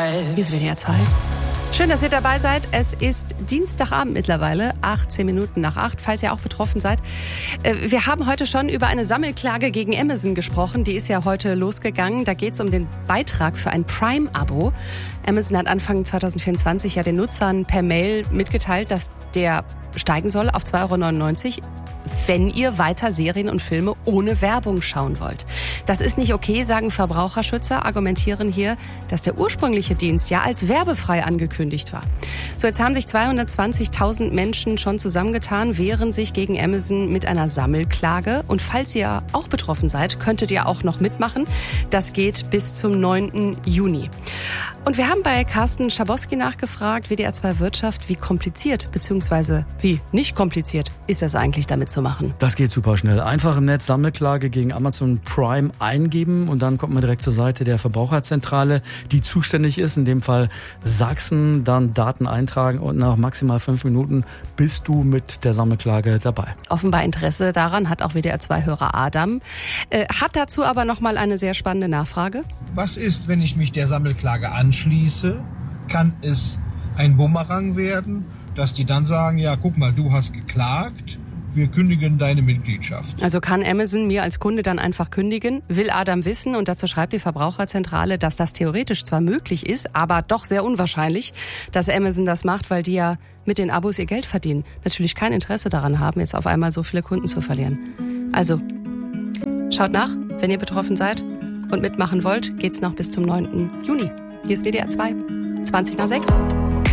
Hier ist WDR 2. Schön, dass ihr dabei seid. Es ist Dienstagabend mittlerweile, 18 Minuten nach 8, falls ihr auch betroffen seid. Wir haben heute schon über eine Sammelklage gegen Amazon gesprochen. Die ist ja heute losgegangen. Da geht es um den Beitrag für ein Prime-Abo. Amazon hat Anfang 2024 ja den Nutzern per Mail mitgeteilt, dass der steigen soll auf 2,99 €, wenn ihr weiter Serien und Filme ohne Werbung schauen wollt. Das ist nicht okay, sagen Verbraucherschützer, argumentieren hier, dass der ursprüngliche Dienst ja als werbefrei angekündigt war. So, jetzt haben sich 220.000 Menschen schon zusammengetan, wehren sich gegen Amazon mit einer Sammelklage. Und falls ihr auch betroffen seid, könntet ihr auch noch mitmachen. Das geht bis zum 9. Juni. Und wir haben bei Carsten Schabowski nachgefragt, WDR 2 Wirtschaft, wie kompliziert bzw. wie nicht kompliziert ist das eigentlich damit zu machen? Das geht super schnell. Einfach im Netz Sammelklage gegen Amazon Prime eingeben und dann kommt man direkt zur Seite der Verbraucherzentrale, die zuständig ist, in dem Fall Sachsen, dann Daten eintragen und nach maximal 5 Minuten bist du mit der Sammelklage dabei. Offenbar Interesse daran hat auch WDR 2-Hörer Adam. Hat dazu aber nochmal eine sehr spannende Nachfrage. Was ist, wenn ich mich der Sammelklage anschließe? Kann es ein Bumerang werden, dass die dann sagen, ja, guck mal, du hast geklagt, wir kündigen deine Mitgliedschaft. Also kann Amazon mir als Kunde dann einfach kündigen? Will Adam wissen, und dazu schreibt die Verbraucherzentrale, dass das theoretisch zwar möglich ist, aber doch sehr unwahrscheinlich, dass Amazon das macht, weil die ja mit den Abos ihr Geld verdienen. Natürlich kein Interesse daran haben, jetzt auf einmal so viele Kunden zu verlieren. Also, schaut nach, wenn ihr betroffen seid und mitmachen wollt, geht's noch bis zum 9. Juni. Hier ist WDR 2, 20 nach 6.